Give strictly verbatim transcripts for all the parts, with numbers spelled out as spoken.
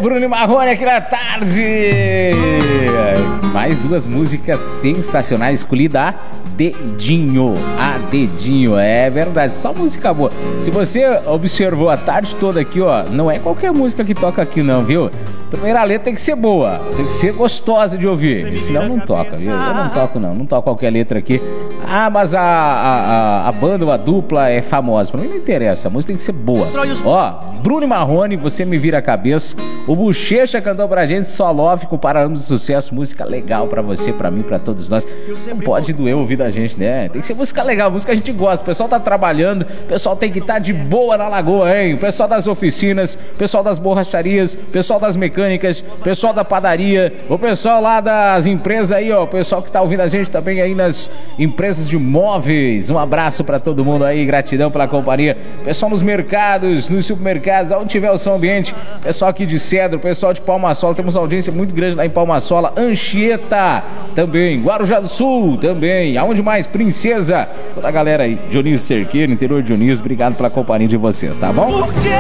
Bruno Marrone aqui na tarde. Mais duas músicas sensacionais escolhidas a dedinho. A dedinho, é verdade, só música boa. Se você observou a tarde toda aqui, ó, não é qualquer música que toca aqui não, viu? Primeira letra tem que ser boa, tem que ser gostosa de ouvir, senão não toca, viu? Eu não toco não, não toco qualquer letra aqui. Ah, mas a, a, a, a banda, a dupla é famosa. Pra mim não interessa, a música tem que ser boa. Ó, Bruno Marrone, Você Me Vira a Cabeça. O Bochecha cantou pra gente Só Love com Paralamas de Sucesso. Música legal pra você, pra mim, pra todos nós. Não pode doer ouvir da gente, né? Tem que ser música legal, música que a gente gosta. O pessoal tá trabalhando, o pessoal tem que estar tá de boa na lagoa, hein? O pessoal das oficinas, o pessoal das borracharias, o pessoal das mecânicas, o pessoal da padaria, o pessoal lá das empresas aí, ó. O pessoal que tá ouvindo a gente também aí nas empresas de móveis. Um abraço pra todo mundo aí, gratidão pela companhia. Pessoal nos mercados, nos supermercados, onde tiver o som ambiente. Pessoal aqui de Cedro, pessoal de Palma-Sola, temos uma audiência muito grande lá em Palma-Sola. Anchieta também, Guarujá do Sul também, aonde mais? Princesa, toda a galera aí, Dionísio Cerqueiro, interior de Dionísio, obrigado pela companhia de vocês, tá bom? Por quê?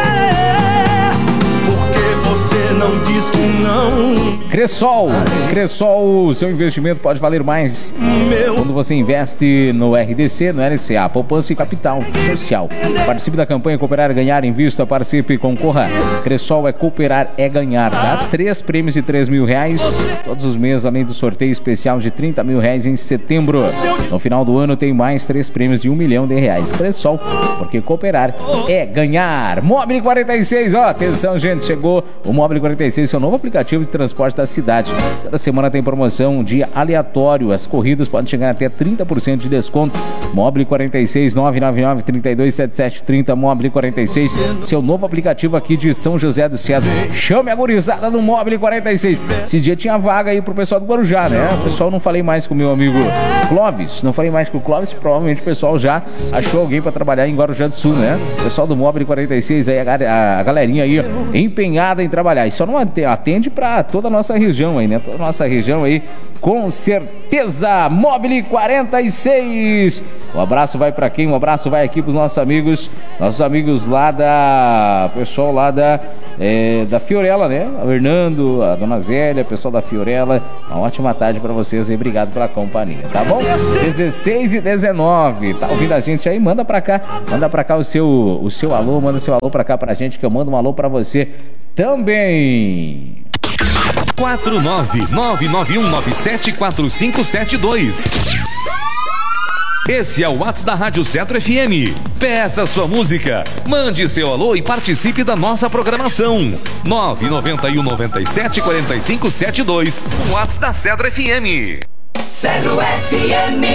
Porque você não diz que não. Cressol, Cressol, seu investimento pode valer mais quando você investe no R D C, no L C A, poupança e capital social. Participe da campanha Cooperar é Ganhar, invista, participe e concorra. Cressol é cooperar é ganhar, tá? Três prêmios de três mil reais todos os meses, além do sorteio especial de trinta mil reais em setembro. No final do ano tem mais três prêmios de um milhão de reais. Cressol, porque cooperar é ganhar. Mobile quarenta e seis, ó, atenção gente, chegou o Mobile quarenta e seis, seu novo aplicativo de transporte da cidade. Toda semana tem promoção, um dia aleatório. As corridas podem chegar até trinta por cento de desconto. Mobile quarenta e seis, nove nove nove, trinta dois, setenta e sete trinta. Mobile quarenta e seis, seu novo aplicativo aqui de São José do Cedro. Chame a gurizada no Mobile quarenta e seis. Esse dia tinha vaga aí pro pessoal do Guarujá, né? O pessoal, não falei mais com o meu amigo Clóvis, não falei mais com o Clóvis, provavelmente o pessoal já achou alguém pra trabalhar em Guarujá do Sul, né? O pessoal do Mobile quarenta e seis aí, a, a galerinha aí empenhada em trabalhar. E só não atende pra toda a nossa região aí, né? Toda a nossa região aí, com certeza. Mobile quarenta e seis. Um abraço vai pra quem? Um abraço vai aqui pros nossos amigos, nossos amigos lá da, pessoal lá da é, da Fiorella, né? O Hernando, a dona Zélia, o pessoal da Fiorella. Uma ótima tarde pra vocês e obrigado pela companhia, tá bom? dezesseis e dezenove, tá ouvindo a gente aí? Manda pra cá, manda pra cá o seu, o seu alô, manda seu alô pra cá pra gente, que eu mando um alô pra você também. quatro nove nove nove um nove sete quatro cinco sete dois. Esse é o WhatsApp da Rádio Cedro F M. Peça sua música, mande seu alô e participe da nossa programação. nove nove um nove sete quatro cinco sete dois. WhatsApp da Cedro F M. Cedro F M.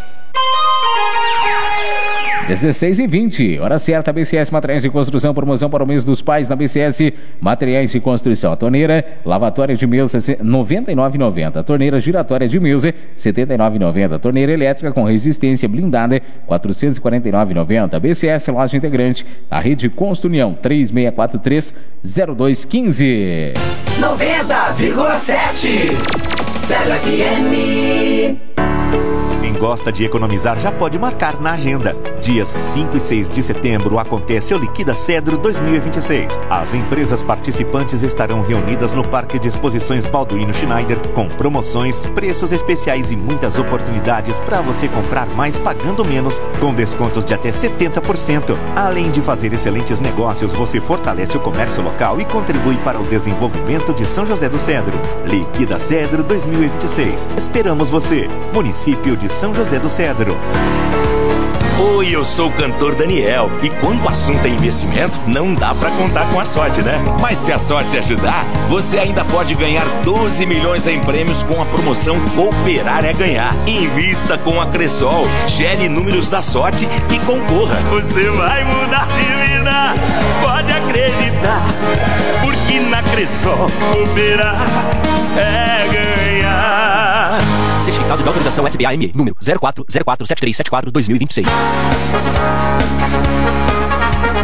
dezesseis e vinte, hora certa, B C S Materiais de Construção, promoção para o mês dos pais na B C S Materiais de Construção. A torneira lavatória de mesa noventa e nove reais e noventa centavos, a torneira giratória de mesa setenta e nove reais e noventa centavos, a torneira elétrica com resistência blindada quatrocentos e quarenta e nove reais e noventa centavos. B C S Loja Integrante, a rede Construnião três seis quatro três zero dois um cinco. noventa vírgula sete Cedro F M. Quem gosta de economizar já pode marcar na agenda. Dias cinco e seis de setembro acontece o Liquida Cedro dois mil e vinte e seis. As empresas participantes estarão reunidas no Parque de Exposições Balduino Schneider com promoções, preços especiais e muitas oportunidades para você comprar mais pagando menos, com descontos de até setenta por cento. Além de fazer excelentes negócios, você fortalece o comércio local e contribui para o desenvolvimento de São José do Cedro. Liquida Cedro dois mil e vinte e seis. Esperamos você. Município de São José do Cedro. Oi, eu sou o cantor Daniel e quando o assunto é investimento, não dá pra contar com a sorte, né? Mas se a sorte ajudar, você ainda pode ganhar doze milhões em prêmios com a promoção Cooperar é Ganhar. Invista com a Cressol, gere números da sorte e concorra. Você vai mudar de vida, pode acreditar, porque na Cressol cooperar é ganhar. Certificado de autorização S B A M E, número zero quatro zero quatro sete três sete quatro dois mil e vinte e seis.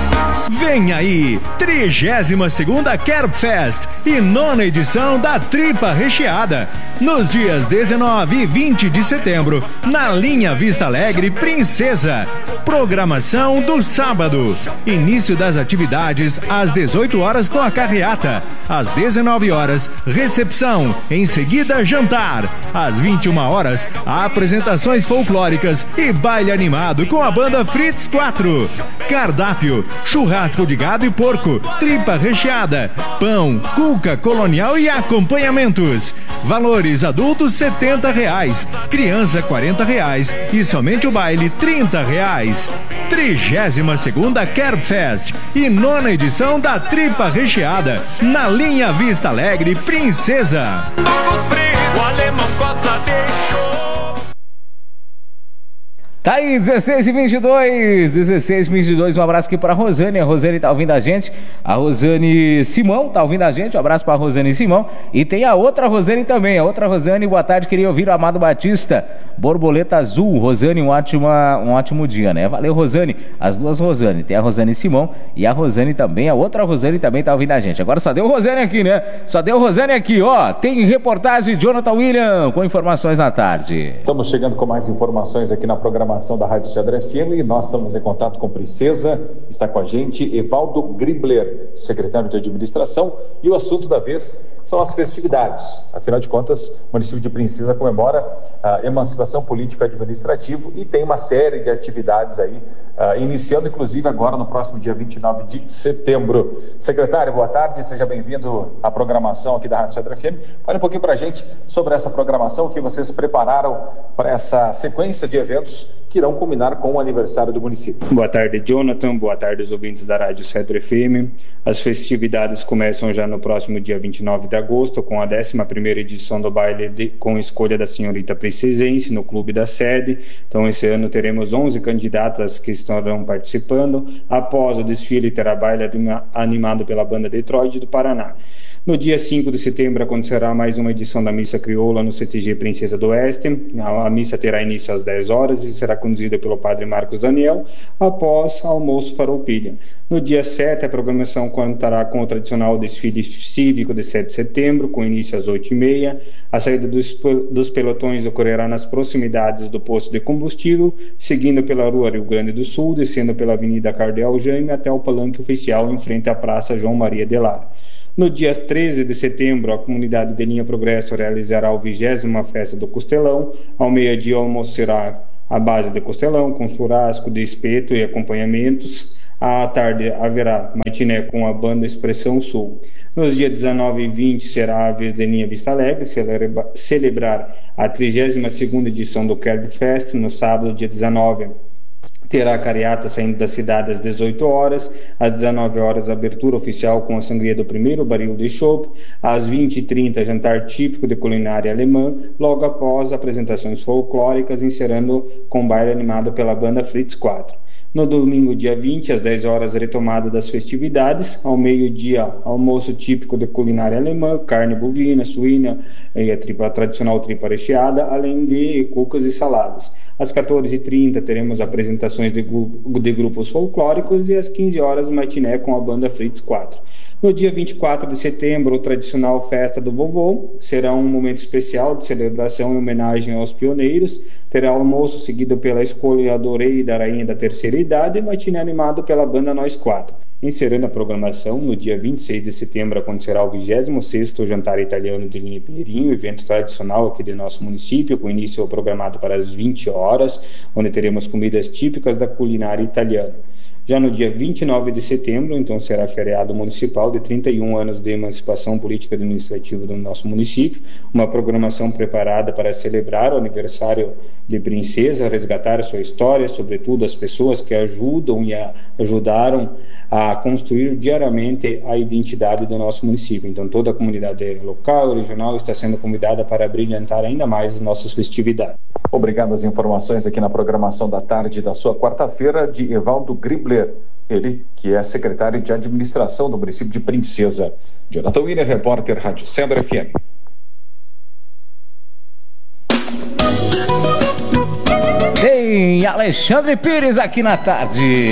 Vem aí, trigésima segunda Kerb Fest e nona edição da Tripa Recheada, nos dias dezenove e vinte de setembro, na linha Vista Alegre Princesa. Programação do sábado. Início das atividades às dezoito horas com a carreata. Às dezenove horas, recepção. Em seguida, jantar. Às vinte e uma horas, apresentações folclóricas e baile animado com a banda Fritz quatro. Cardápio: churrasco de gado e porco, tripa recheada, pão, cuca colonial e acompanhamentos. Valores: adultos setenta reais, criança quarenta reais e somente o baile trinta reais. trigésima segunda Kerb Fest e nona edição da Tripa Recheada, na linha Vista Alegre Princesa. Tá aí, dezesseis e vinte e dois, dezesseis e vinte e dois, um abraço aqui pra Rosane, a Rosane tá ouvindo a gente, a Rosane Simão tá ouvindo a gente, um abraço pra Rosane Simão, e tem a outra Rosane também, a outra Rosane, boa tarde, queria ouvir o Amado Batista, Borboleta Azul. Rosane, um ótimo, um ótimo dia, né? Valeu, Rosane, as duas Rosane, tem a Rosane Simão e a Rosane também, a outra Rosane também tá ouvindo a gente, agora só deu Rosane aqui, né? Só deu Rosane aqui, ó, tem reportagem de Jonathan William com informações na tarde. Estamos chegando com mais informações aqui na programação da Rádio Cedro F M e nós estamos em contato com Princesa, está com a gente Evaldo Gribler, secretário de administração, e o assunto da vez são as festividades. Afinal de contas, o município de Princesa comemora a emancipação político-administrativa e tem uma série de atividades aí, uh, iniciando inclusive agora no próximo dia vinte e nove de setembro. Secretário, boa tarde, seja bem-vindo à programação aqui da Rádio Cedro F M. Fale um pouquinho para a gente sobre essa programação, o que vocês prepararam para essa sequência de eventos que irão culminar com o aniversário do município. Boa tarde, Jonathan. Boa tarde aos ouvintes da Rádio Cedro F M. As festividades começam já no próximo dia vinte e nove de agosto, com a décima primeira edição do baile de, com escolha da senhorita princesense no clube da sede. Então, esse ano teremos onze candidatas que estarão participando. Após o desfile, terá baile animado pela banda Detroit do Paraná. No dia cinco de setembro acontecerá mais uma edição da Missa Crioula no C T G Princesa do Oeste. A missa terá início às dez horas e será conduzida pelo padre Marcos Daniel, após almoço farroupilha. No dia sete, a programação contará com o tradicional desfile cívico de sete de setembro, com início às oito e meia. A saída dos, dos pelotões ocorrerá nas proximidades do posto de combustível, seguindo pela Rua Rio Grande do Sul, descendo pela Avenida Cardeal Jaime até o palanque oficial em frente à Praça João Maria de Lara. No dia treze de setembro, a comunidade de Linha Progresso realizará a vigésima festa do Costelão. Ao meio-dia, o almoço será à base de costelão, com churrasco de espeto e acompanhamentos. À tarde haverá matiné com a banda Expressão Sul. Nos dias dezenove e vinte será a vez de Linha Vista Alegre celebra, celebrar a trigésima segunda edição do Kerb Fest. No sábado, dia dezenove, terá a carreata saindo da cidade às dezoito horas, às dezenove horas abertura oficial com a sangria do primeiro barril de chopp, às vinte e trinta jantar típico de culinária alemã, logo após apresentações folclóricas, encerrando com baile animado pela banda Fritz quatro. No domingo, dia vinte, às dez horas, retomada das festividades. Ao meio-dia, almoço típico de culinária alemã, carne bovina, suína e a, tripa, a tradicional tripa recheada, além de cucas e saladas. Às quatorze e trinta, teremos apresentações de, de grupos folclóricos e às quinze horas, matiné com a banda Fritz quatro. No dia vinte e quatro de setembro, o tradicional Festa do Vovô será um momento especial de celebração em homenagem aos pioneiros. Terá almoço seguido pela escolha do rei e da rainha da terceira idade e matiné animado pela banda Nós Quatro. Encerrando a programação, no dia vinte e seis de setembro acontecerá o vigésimo sexto Jantar Italiano de Linha Pinheirinho, evento tradicional aqui do nosso município, com início programado para as vinte horas, onde teremos comidas típicas da culinária italiana. Já no dia vinte e nove de setembro, então, será feriado municipal de trinta e um anos de emancipação política e administrativa do nosso município, uma programação preparada para celebrar o aniversário de Princesa, resgatar a sua história, sobretudo as pessoas que ajudam e a, ajudaram a construir diariamente a identidade do nosso município. Então, toda a comunidade local e regional está sendo convidada para brilhantar ainda mais as nossas festividades. Obrigado às informações aqui na programação da tarde da sua quarta-feira de Evaldo Gribler, ele que é secretário de administração do município de Princesa. Jonathan Wiener, repórter Rádio Cedro F M. Tem Alexandre Pires aqui na tarde.